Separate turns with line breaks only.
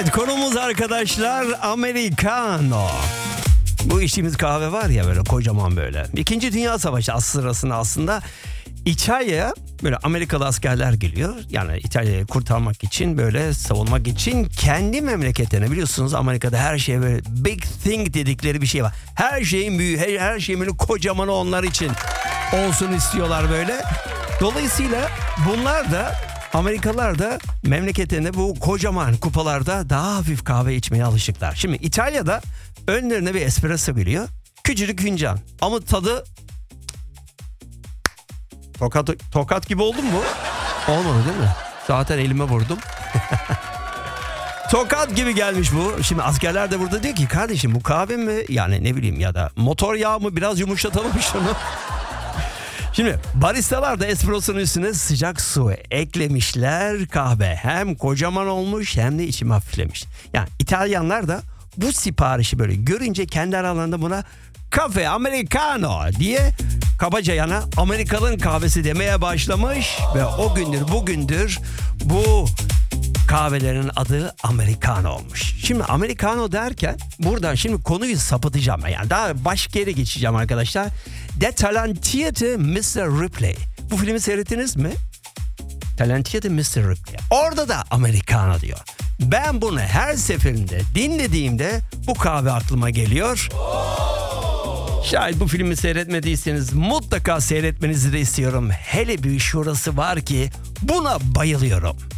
Evet, konumuz arkadaşlar Americano. Bu içtiğimiz kahve var ya, böyle kocaman böyle. İkinci Dünya Savaşı sırasında aslında İtalya'ya böyle Amerikalı askerler geliyor. Yani İtalya'yı kurtarmak için, böyle savunmak için kendi memleketlerine, biliyorsunuz Amerika'da her şey böyle big thing dedikleri bir şey var. Her şeyin büyüğü, her şeyin böyle kocamanı onlar için olsun istiyorlar böyle. Dolayısıyla bunlar da, Amerikalılar da memleketlerinde bu kocaman kupalarda daha hafif kahve içmeye alışıklar. Şimdi İtalya'da önlerine bir espresso geliyor. Küçücük fincan ama tadı tokat gibi oldu mu bu? Olmadı değil mi? Zaten elime vurdum. Tokat gibi gelmiş bu. Şimdi askerler de burada diyor ki, kardeşim bu kahve mi? Yani ne bileyim, ya da motor yağı mı? Biraz yumuşatalım şunu. Şimdi baristalar da espresso'nun üstüne sıcak su eklemişler. Kahve hem kocaman olmuş hem de içimi hafiflemiş. Yani İtalyanlar da bu siparişi böyle görünce kendi aralarında buna Cafe Americano diye kabaca yana Amerikalı'nın kahvesi demeye başlamış. Ve o gündür bugündür bu kahvelerin adı Americano olmuş. Şimdi Americano derken buradan şimdi konuyu sapıtacağım. Yani daha başka yere geçeceğim arkadaşlar. The Talented Mr. Ripley. Bu filmi seyrettiniz mi? Talented Mr. Ripley. Orada da Americano diyor. Ben bunu her seferinde dinlediğimde bu kahve aklıma geliyor. Şayet bu filmi seyretmediyseniz mutlaka seyretmenizi de istiyorum. Hele bir şurası var ki buna bayılıyorum.